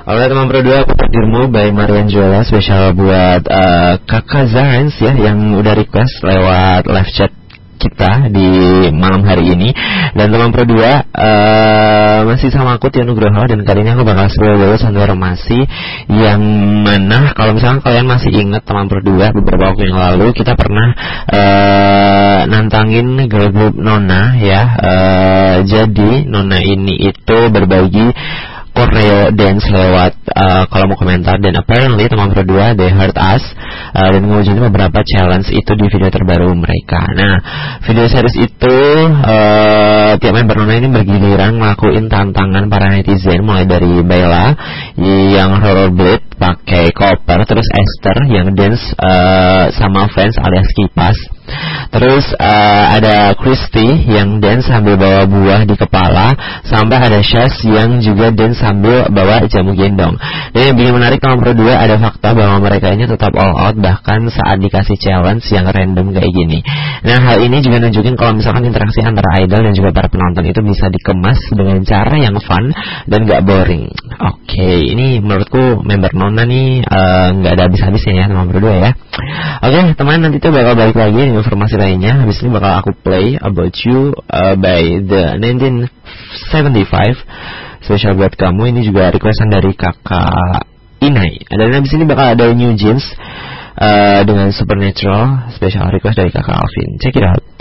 Oleh teman berdua, aku takdirmu by Marian Jola, spesial buat kakak Zarens ya, yang udah request lewat live chat kita di malam hari ini. Dan teman berdua masih sama aku Tio Nugroho, dan kali ini aku bakal scroll dulu sampai remasi yang mana kalau misalkan kalian masih ingat teman berdua, beberapa waktu yang lalu kita pernah nantangin girl group Nona ya. Jadi Nona ini itu berbagi choreo dance lewat kolom komentar, dan apparently teman berdua they heard us dan mengujikan beberapa challenge itu di video terbaru mereka. Nah, video series itu tiap member Nona ini bergiliran ngelakuin tantangan para netizen, mulai dari Bella yang rollerblade pakai koper, terus Esther yang dance sama fans alias kipas. Terus ada Christy yang dance sambil bawa buah di kepala, sampai ada Shaz yang juga dance sambil bawa jamu gendong. Dan yang bikin menarik nomor kedua, ada fakta bahwa mereka ini tetap all out bahkan saat dikasih challenge yang random kayak gini. Nah, hal ini juga nunjukin kalau misalkan interaksi antara idol dan juga para penonton itu bisa dikemas dengan cara yang fun dan gak boring. Oke, ini menurutku member Nona nih gak ada habis-habisnya ya nomor kedua ya. Oke, teman, nanti tuh bakal balik lagi dengan informasi lainnya. Habis ini bakal aku play About You by the 1975, spesial buat kamu. Ini juga requestan dari kakak Inai. Dan habis ini bakal ada New Jeans dengan Supernatural, spesial request dari kakak Alvin. Check it out.